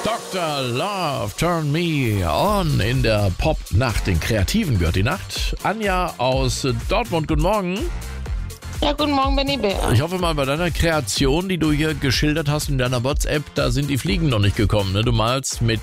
Dr. Love, Turn Me On in der Pop-Nacht. Den Kreativen gehört die Nacht. Anja aus Dortmund, guten Morgen. Ja, guten Morgen, Benny Bär. Ich hoffe mal, bei deiner Kreation, die du hier geschildert hast in deiner WhatsApp, da sind die Fliegen noch nicht gekommen. Ne? Du malst mit,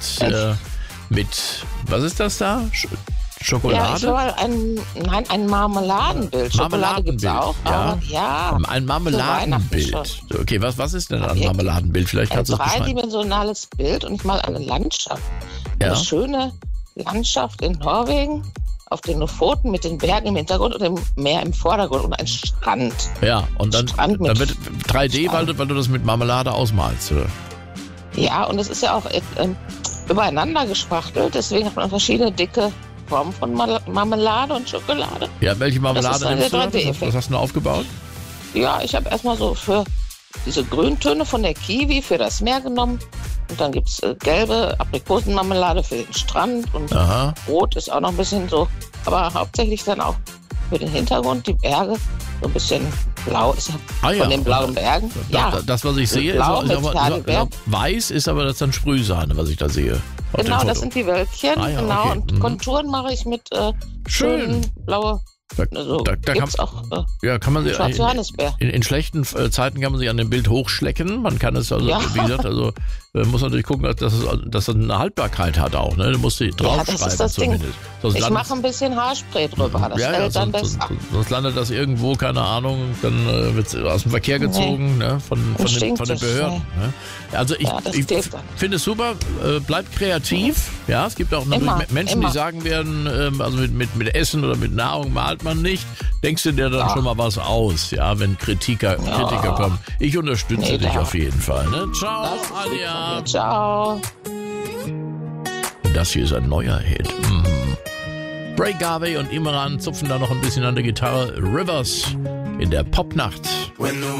was ist das da? Schokolade? Ja, ein Marmeladenbild. Schokolade gibt es auch. Ja. Aber ja, Ein Marmeladenbild. Okay, was ist denn ein Marmeladenbild? Vielleicht ein kannst du es beschreiben. dreidimensionales Bild und ich mal eine Landschaft. Ja. Eine schöne Landschaft in Norwegen auf den Lofoten mit den Bergen im Hintergrund und dem Meer im Vordergrund und ein Strand. Ja, und dann wird 3D, weil du das mit Marmelade ausmalst, oder? Ja, und es ist ja auch übereinander gespachtelt, deswegen hat man verschiedene dicke Formen von Marmelade und Schokolade. Ja, welche Marmelade nimmst du? Was hast du aufgebaut? Ja, ich habe erstmal so für diese Grüntöne von der Kiwi für das Meer genommen. Und dann gibt es gelbe Aprikosenmarmelade für den Strand und Rot ist auch noch ein bisschen so, aber hauptsächlich dann auch für den Hintergrund, die Berge, so ein bisschen blau ist ja von den blauen Bergen. Das, was ich sehe, blau ist weiß, ist aber das dann Sprühsahne, was ich da sehe. Genau, das sind die Wölkchen. Okay. Und Konturen mache ich mit schönen blaue. Also gibt's auch kann man schwarze Johannisbeer. In schlechten Zeiten kann man sich an dem Bild hochschlecken. Man kann es also, wie gesagt, muss natürlich gucken, dass es eine Haltbarkeit hat auch. Ne? Du musst die draufschreiben das ist das zumindest. Ich mache ein bisschen Haarspray drüber, das hält dann besser. Sonst landet das irgendwo, keine Ahnung, dann wird es aus dem Verkehr gezogen, ne? von den Behörden. Ne? Also ich finde es super, bleib kreativ. Ja, es gibt auch natürlich Menschen, die sagen werden, also mit Essen oder mit Nahrung malt man nicht. Denkst du dir dann schon mal was aus, ja, wenn Kritiker kommen? Ich unterstütze dich auf jeden Fall. Ne? Ciao, Anja. Ciao. Das hier ist ein neuer Hit. Bray Garvey und Imran zupfen da noch ein bisschen an der Gitarre. Rivers in der Popnacht.